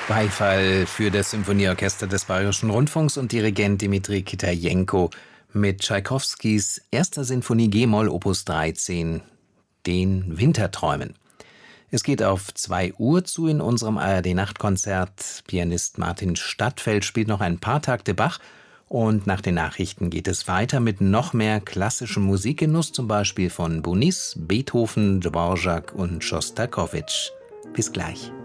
Beifall für das Symphonieorchester des Bayerischen Rundfunks und Dirigent Dmitri Kitajenko mit Tschaikowskis erster Sinfonie G-Moll Opus 13, den Winterträumen. Es geht auf 2 Uhr zu in unserem ARD-Nachtkonzert. Pianist Martin Stadtfeld spielt noch ein paar Takte Bach und nach den Nachrichten geht es weiter mit noch mehr klassischem Musikgenuss, zum Beispiel von Bonis, Beethoven, Dvorak und Schostakowitsch. Bis gleich.